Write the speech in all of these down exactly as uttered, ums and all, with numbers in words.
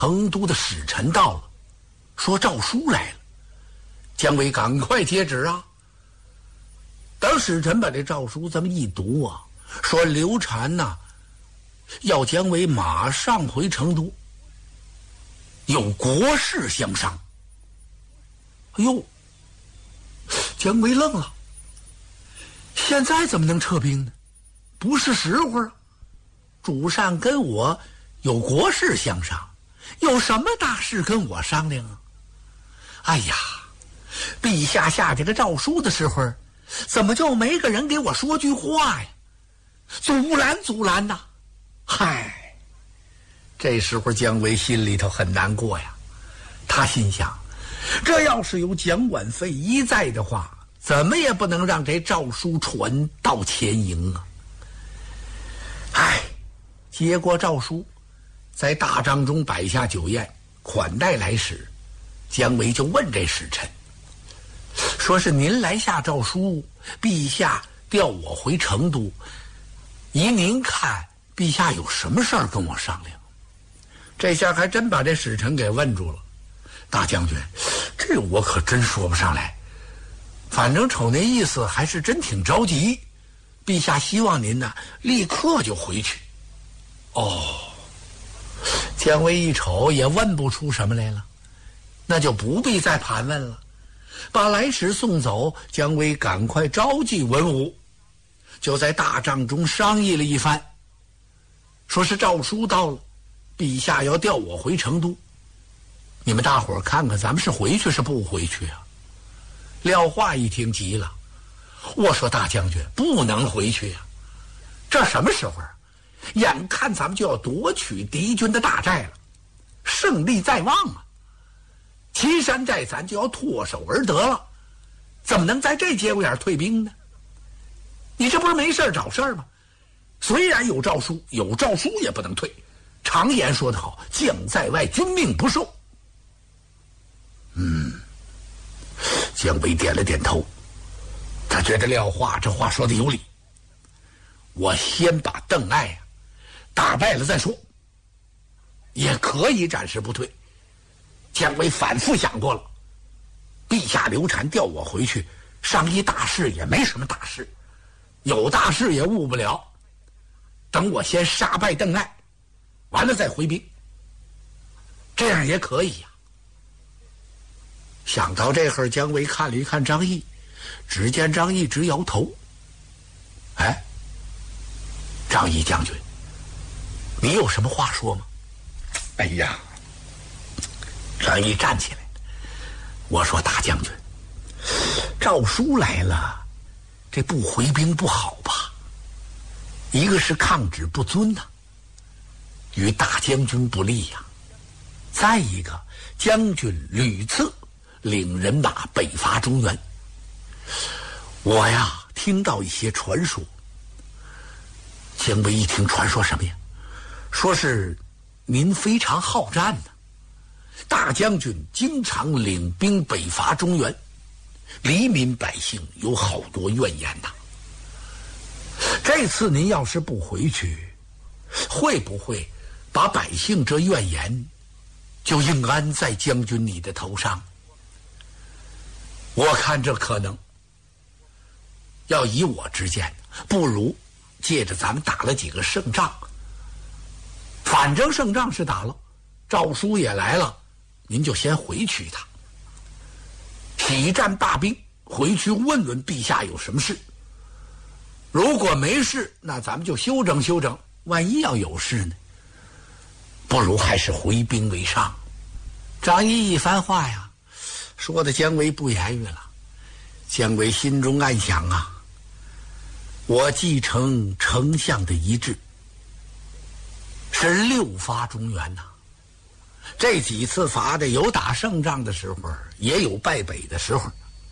成都的使臣到了，说诏书来了。姜维赶快接旨啊！等使臣把这诏书这么一读啊，说刘禅呐、啊、要姜维马上回成都，有国事相商。哎呦，姜维愣了，现在怎么能撤兵呢？不是时候啊！主上跟我有国事相商，有什么大事跟我商量啊？哎呀，陛下下这个诏书的时候，怎么就没个人给我说句话呀？阻拦阻拦呐！嗨，这时候姜维心里头很难过呀。他心想，这要是有蒋管费一在的话，怎么也不能让这诏书传到前营啊！唉，接过诏书，在大帐中摆下酒宴，款待来使。姜维就问这使臣，说是您来下诏书，陛下调我回成都，依您看，陛下有什么事儿跟我商量？这下还真把这使臣给问住了。大将军，这我可真说不上来，反正瞅那意思还是真挺着急，陛下希望您呢立刻就回去。哦，姜维一瞅也问不出什么来了，那就不必再盘问了，把来使送走。姜维赶快召集文武，就在大帐中商议了一番，说是诏书到了，陛下要调我回成都，你们大伙儿看看咱们是回去是不回去啊？廖化一听急了，我说大将军不能回去啊，这什么时候啊？眼看咱们就要夺取敌军的大寨了，胜利在望啊，岐山寨咱就要唾手而得了，怎么能在这节骨眼退兵呢？你这不是没事找事吗？虽然有诏书，有诏书也不能退，常言说得好，将在外，军命不受。嗯，姜维点了点头，他觉得廖化这话说的有理，我先把邓艾啊打败了再说，也可以暂时不退。姜维反复想过了，陛下刘禅调我回去，上一大事也没什么大事，有大事也误不了，等我先杀败邓艾，完了再回兵，这样也可以呀、啊。想到这会儿，姜维看了一看张翼，只见张翼直摇头。哎，张翼将军，你有什么话说吗？哎呀，张翼站起来，我说大将军，诏书来了，这不回兵不好吧？一个是抗旨不遵呐、啊，与大将军不利呀、啊；再一个，将军屡次领人马北伐中原，我呀听到一些传说。姜维一听传说什么呀？说是您非常好战呢、啊，大将军经常领兵北伐中原，黎民百姓有好多怨言呐、啊。这次您要是不回去，会不会把百姓这怨言就应安在将军你的头上？我看这可能。要以我之见，不如借着咱们打了几个胜仗，反正胜仗是打了，诏书也来了，您就先回去一趟，体战罢兵，回去问问陛下有什么事。如果没事，那咱们就休整休整，万一要有事呢，不如还是回兵为上。张翼一番话呀，说的姜维不言语了。姜维心中暗想啊，我继承丞相的遗志，是六伐中原呐、啊。这几次伐的有打胜仗的时候，也有败北的时候，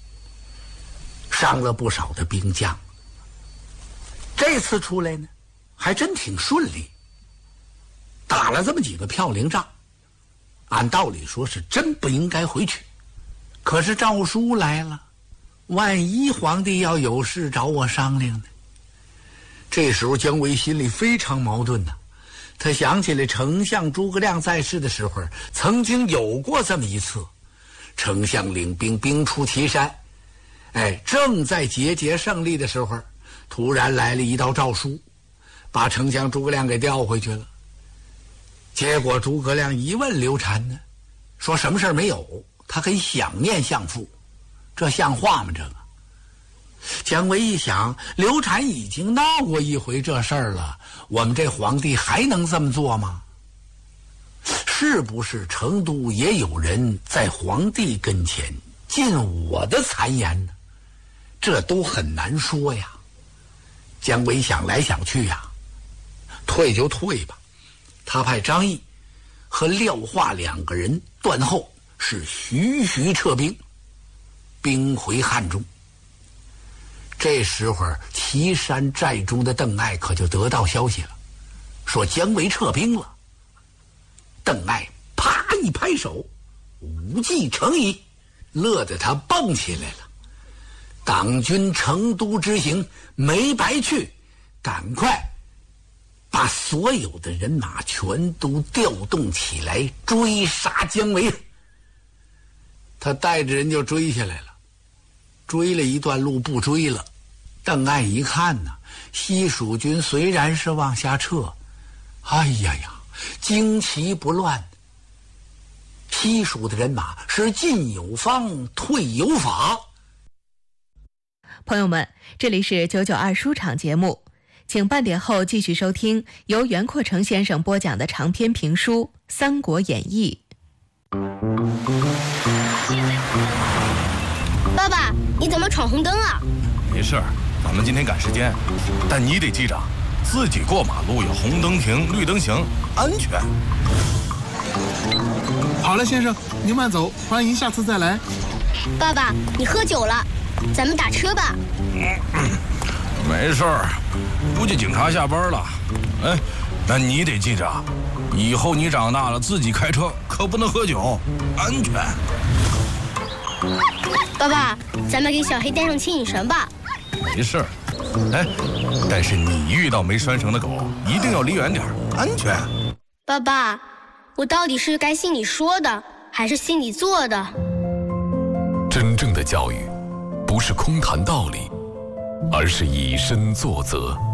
伤了不少的兵将。这次出来呢，还真挺顺利，打了这么几个漂亮仗。按道理说是真不应该回去，可是诏书来了，万一皇帝要有事找我商量呢？这时候姜维心里非常矛盾呐、啊， 他想起来丞相诸葛亮在世的时候，曾经有过这么一次，丞相领兵兵出祁山，哎，正在节节胜利的时候，突然来了一道诏书，把丞相诸葛亮给调回去了。结果诸葛亮一问刘禅呢，说什么事儿没有，他很想念相父，这像话吗？这个姜维一想，刘禅已经闹过一回这事儿了，我们这皇帝还能这么做吗？是不是成都也有人在皇帝跟前进我的谗言呢？这都很难说呀。姜维想来想去呀，退就退吧。他派张翼和廖化两个人断后，是徐徐撤兵，兵回汉中。这时候岐山寨中的邓艾可就得到消息了，说姜维撤兵了。邓艾啪一拍手，无计成矣，乐得他蹦起来了。党军成都之行没白去，赶快把所有的人马全都调动起来追杀姜维。他带着人就追下来了，追了一段路不追了。邓艾一看呢，西蜀军虽然是往下撤，哎呀呀，旌旗不乱，西蜀的人马是进有方，退有法。 朋友们，这里是九九二书场节目，请半点后继续收听由袁阔成先生播讲的长篇评书《三国演义》。 爸爸，你怎么闯红灯啊？ 没事，咱们今天赶时间，但你得记着，自己过马路有红灯停，绿灯行，安全。 好了，先生，您慢走，欢迎下次再来。 爸爸，你喝酒了，咱们打车吧。 嗯，没事儿，估计警察下班了。哎，但你得记着，以后你长大了自己开车可不能喝酒，安全。 爸爸，咱们给小黑带上牵引绳吧。 没事儿，哎，但是你遇到没拴绳的狗，一定要离远点，安全。 爸爸，我到底是该信你说的，还是信你做的？ 真正的教育，不是空谈道理，而是以身作则。